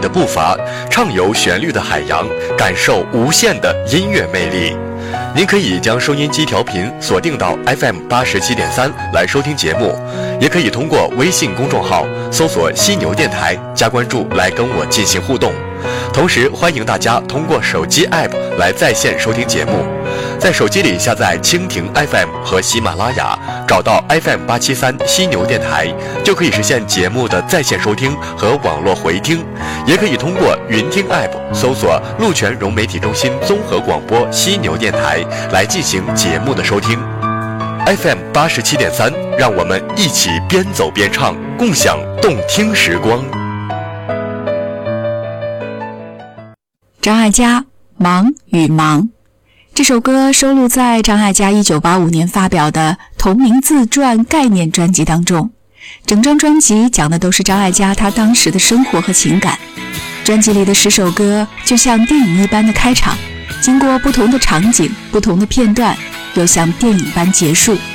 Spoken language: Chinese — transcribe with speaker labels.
Speaker 1: 的步伐，畅游旋律的海洋，感受无限的音乐魅力。您可以将收音机调频锁定到 FM87.3 来收听节目，也可以通过微信公众号搜索犀牛电台加关注来跟我进行互动。同时欢迎大家通过手机 App 来在线收听节目，在手机里下载蜻蜓 FM 和喜马拉雅，找到 FM873 犀牛电台，就可以实现节目的在线收听和网络回听。也可以通过云听 App 搜索鹿泉融媒体中心综合广播犀牛电台来进行节目的收听。FM87.3，让我们一起边走边唱，共享动听时光。
Speaker 2: 张艾嘉《忙与忙》这首歌收录在张艾嘉1985年发表的同名自传概念专辑当中，整张专辑讲的都是张艾嘉她当时的生活和情感。专辑里的10首歌就像电影一般的开场，经过不同的场景、不同的片段，又像电影般结束。